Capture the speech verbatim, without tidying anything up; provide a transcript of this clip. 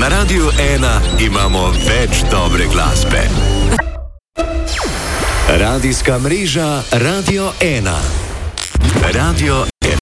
Na Radiu ena imamo več dobre glasbe. Radijska mreža Radio ena. Radio